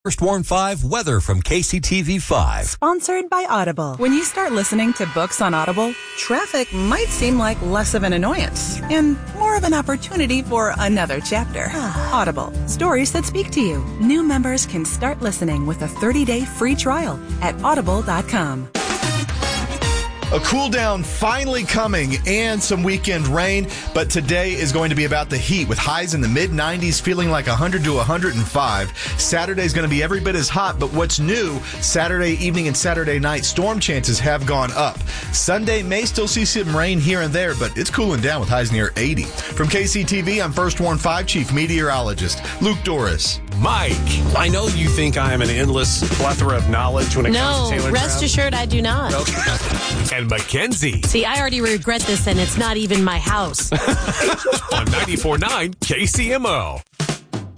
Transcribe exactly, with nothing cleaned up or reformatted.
First Warn five weather from K C T V five. Sponsored by Audible. When you start listening to books on Audible, traffic might seem like less of an annoyance and more of an opportunity for another chapter. Audible. Stories that speak to you. New members can start listening with a thirty-day free trial at audible dot com. A cool down finally coming and some weekend rain, but today is going to be about the heat with highs in the mid nineties, feeling like one hundred to one hundred five. Saturday is going to be every bit as hot, but what's new, Saturday evening and Saturday night, storm chances have gone up. Sunday may still see some rain here and there, but it's cooling down with highs near eighty. From K C T V, I'm First Warn five Chief Meteorologist Luke Doris. Mike, I know you think I am an endless plethora of knowledge when it no, comes to Taylor rest Brown. assured I do not. Okay. And Mackenzie. See, I already regret this, and it's not even my house. On ninety-four point nine K C M O.